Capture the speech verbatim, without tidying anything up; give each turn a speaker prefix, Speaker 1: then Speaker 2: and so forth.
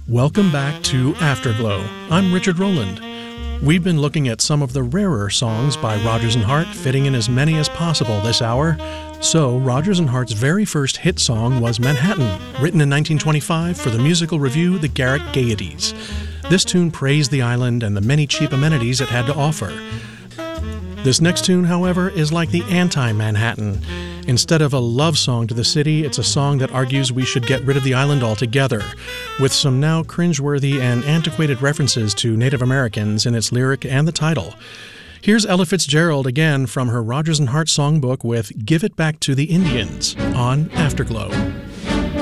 Speaker 1: Welcome back to Afterglow. I'm Richard Rowland. We've been looking at some of the rarer songs by Rodgers and Hart, fitting in as many as possible this hour. So, Rodgers and Hart's very first hit song was Manhattan, written in nineteen twenty-five for the musical revue The Garrick Gaieties. This tune praised the island and the many cheap amenities it had to offer. This next tune, however, is like the anti-Manhattan. Instead of a love song to the city, it's a song that argues we should get rid of the island altogether, with some now cringeworthy and antiquated references to Native Americans in its lyric and the title. Here's Ella Fitzgerald again from her Rodgers and Hart songbook with Give It Back to the Indians on Afterglow.